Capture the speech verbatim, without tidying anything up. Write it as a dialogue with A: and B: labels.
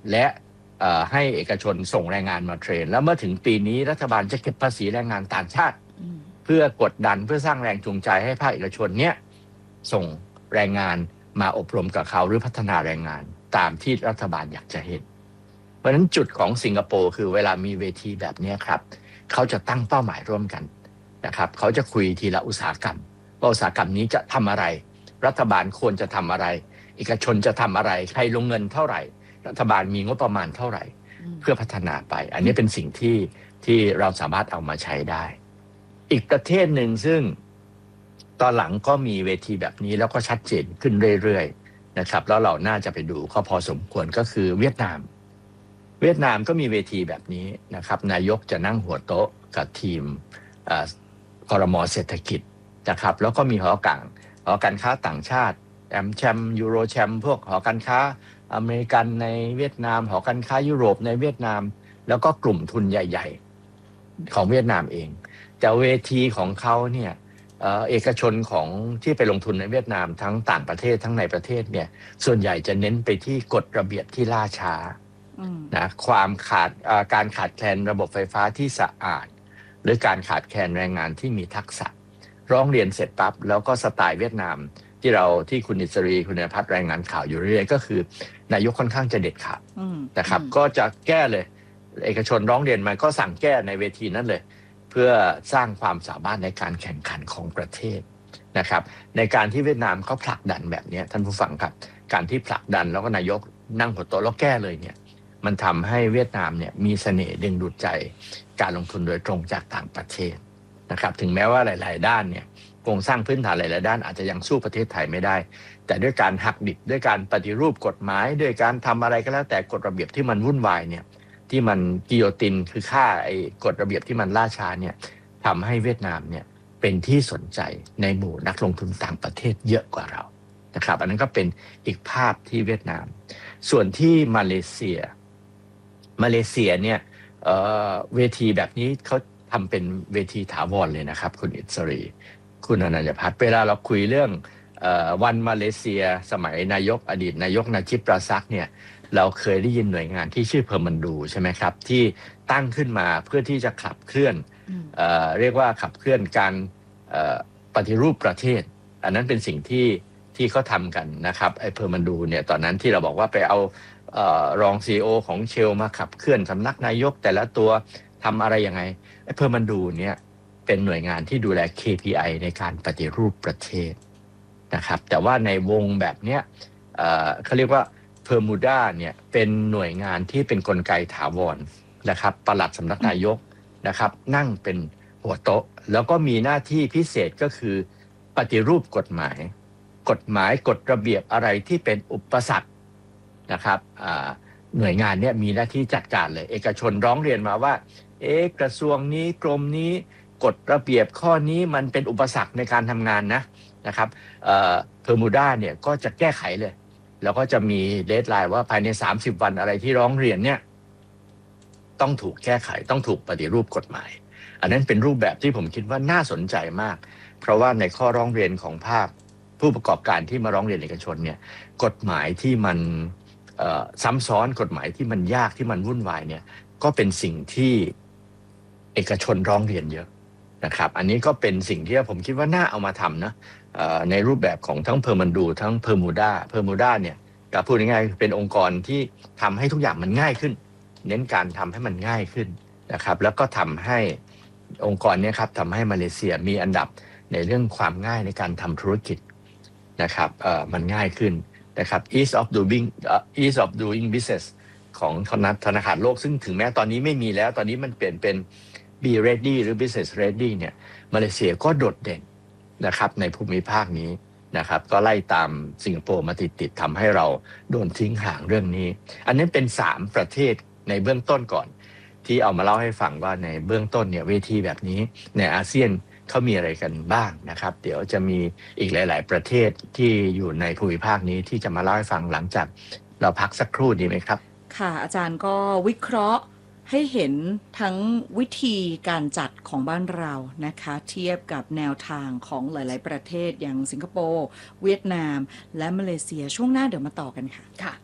A: และให้เอกชนส่งแรงงานมาเทรนแล้วเมื่อถึงปีนี้รัฐบาลจะเก็บภาษีแรงงานต่างชาติเพื่อกดดันเพื่อสร้างแรงจูงใจให้ภาคเอกชนเนี้ยส่งแรงงานมาอบรมกับเขาหรือพัฒนาแรงงานตามที่รัฐบาลอยากจะเห็นเพราะฉะนั้นจุดของสิงคโปร์คือเวลามีเวทีแบบนี้ครับเขาจะตั้งเป้าหมายร่วมกันนะครับเขาจะคุยทีละอุตสาหกรรมว่าอุตสาหกรรมนี้จะทำอะไรรัฐบาลควรจะทำอะไรเอกชนจะทำอะไรใครลงเงินเท่าไหร่รัฐบาลมีงบประมาณเท่าไหร่เพื่อพัฒนาไปอันนี้เป็นสิ่งที่ที่เราสามารถเอามาใช้ได้อีกประเทศหนึ่งซึ่งตอนหลังก็มีเวทีแบบนี้แล้วก็ชัดเจนขึ้นเรื่อยๆนะครับแล้วเราน่าจะไปดูก็พอสมควรก็คือเวียดนามเวียดนามก็มีเวทีแบบนี้นะครับนายกจะนั่งหัวโต๊ะกับทีมครม.เศรษฐกิจนะครับแล้วก็มีหอการหอการค้าต่างชาติแอมแชมยูโรแชมพวกหอการค้าอเมริกันในเวียดนามหอการค้ายุโรปในเวียดนามแล้วก็กลุ่มทุนใหญ่ๆของเวียดนามเองแต่เวทีของเขาเนี่ยเอกชนของที่ไปลงทุนในเวียดนามทั้งต่างประเทศทั้งในประเทศเนี่ยส่วนใหญ่จะเน้นไปที่กฎระเบียบที่ล่าช้านะความขาดการขาดแคลนระบบไฟฟ้าที่สะอาดหรือการขาดแคลนแรงงานที่มีทักษะร้องเรียนเสร็จปั๊บแล้วก็สไตล์เวียดนามที่เราที่คุณอิสรีคุณนภัทรรายงานข่าวอยู่เรื่อยๆก็คือนายกค่อนข้างจะเด็ดขาดนะครับก็จะแก้เลยเอกชนร้องเรียนมาก็สั่งแก้ในเวทีนั้นเลยเพื่อสร้างความสามารถในการแข่งขันของประเทศนะครับในการที่เวียดนามเขาผลักดันแบบนี้ท่านผู้ฟังครับการที่ผลักดันแล้วก็นายกนั่งหัวโต๊ะแล้วแก้เลยเนี่ยมันทำให้เวียดนามเนี่ยมีเสน่ห์ดึงดูดใจการลงทุนโดยตรงจากต่างประเทศนะครับถึงแม้ว่าหลายๆด้านเนี่ยโครงสร้างพื้นฐานหลายๆด้านอาจจะยังสู้ประเทศไทยไม่ได้แต่ด้วยการหักดิบด้วยการปฏิรูปกฎหมายด้วยการทำอะไรก็แล้วแต่กฎระเบียบที่มันวุ่นวายเนี่ยที่มันกิโยตินคือฆ่าไอ้กฎระเบียบที่มันล่าช้าเนี่ยทำให้เวียดนามเนี่ยเป็นที่สนใจในหมู่นักลงทุนต่างประเทศเยอะกว่าเรานะครับอันนั้นก็เป็นอีกภาพที่เวียดนามส่วนที่มาเลเซียมาเลเซียเนี่ยเอ่อเวทีแบบนี้เขาทำเป็นเวทีถาวรเลยนะครับคุณอิสรีคุณอนันต์พัฒน์เวลาเราคุยเรื่องวันมาเลเซียสมัยนายกอดีตนายกนาจิปราซักเนี่ยเราเคยได้ยินหน่วยงานที่ชื่อเพอร์มันดูใช่ไหมครับที่ตั้งขึ้นมาเพื่อที่จะขับเคลื่อน เอ่อ เรียกว่าขับเคลื่อนการปฏิรูปประเทศอันนั้นเป็นสิ่งที่ที่เขาทำกันนะครับไอ้เพอร์มันดูเนี่ยตอนนั้นที่เราบอกว่าไปเอาเอ่อรอง ซี อี โอ ของเชลมาขับเคลื่อนสำนักนายกแต่ละตัวทำอะไรยังไงไอ้เพอร์มันดูเนี่ยเป็นหน่วยงานที่ดูแล เค พี ไอ ในการปฏิรูปประเทศนะครับแต่ว่าในวงแบบเนี้ยเอ่อเขาเรียกว่าเพอร์มูดาเนี่ยเป็นหน่วยงานที่เป็นกลไกถาวรนะครับปลัดสำนักนายกนะครับนั่งเป็นหัวโต๊ะแล้วก็มีหน้าที่พิเศษก็คือปฏิรูปกฎหมายกฎหมายกฎระเบียบอะไรที่เป็นอุปสรรคนะครับหน่วยงานเนี่ยมีหน้าที่จัดการเลยเอกชนร้องเรียนมาว่าเอ๊ะกระทรวงนี้กรมนี้กฎระเบียบข้อนี้มันเป็นอุปสรรคในการทำงานนะนะครับเอ่อเพอร์มูดาเนี่ยก็จะแก้ไขเลยแล้วก็จะมีเดดไลน์ว่าภายในสามสิบวันอะไรที่ร้องเรียนเนี่ยต้องถูกแก้ไขต้องถูกปฏิรูปกฎหมายอันนั้นเป็นรูปแบบที่ผมคิดว่าน่าสนใจมากเพราะว่าในข้อร้องเรียนของภาคผู้ประกอบการที่มาร้องเรียนเอกชนเนี่ยกฎหมายที่มันซ้ำซ้อนกฎหมายที่มันยากที่มันวุ่นวายเนี่ยก็เป็นสิ่งที่เอกชนร้องเรียนเยอะนะครับอันนี้ก็เป็นสิ่งที่ผมคิดว่าน่าเอามาทำนะในรูปแบบของทั้งเพอร์มันดูทั้งเพอร์มูดาเพอร์มูดาเนี่ยก็พูดง่ายๆเป็นองค์กรที่ทำให้ทุกอย่างมันง่ายขึ้นเน้นการทำให้มันง่ายขึ้นนะครับแล้วก็ทำให้องค์กรนี้ครับทำให้มาเลเซียมีอันดับในเรื่องความง่ายในการทำธุรกิจนะครับเอ่อมันง่ายขึ้นนะครับ ease of doing ease of doing business ของธนาคารโลกซึ่งถึงแม้ตอนนี้ไม่มีแล้วตอนนี้มันเปลี่ยนเป็น be ready หรือ business ready เนี่ยมาเลเซียก็โดดเด่นนะครับในภูมิภาคนี้นะครับก็ไล่ตามสิงคโปร์มาติดๆทำให้เราโดนทิ้งห่างเรื่องนี้อันนี้เป็นสามประเทศในเบื้องต้นก่อนที่เอามาเล่าให้ฟังว่าในเบื้องต้นเนี่ยเวทีแบบนี้ในอาเซียนเขามีอะไรกันบ้างนะครับเดี๋ยวจะมีอีกหลายๆประเทศที่อยู่ในภูมิภาคนี้ที่จะมาเล่าให้ฟังหลังจากเราพักสักครู่ดีไหมครับ
B: ค่ะอาจารย์ก็วิเคราะห์ให้เห็นทั้งวิธีการจัดของบ้านเรานะคะเทียบกับแนวทางของหลายๆประเทศอย่างสิงคโปร์เวียดนามและมาเลเซียช่วงหน้าเดี๋ยวมาต่อกันค่ะ
C: ค่ะ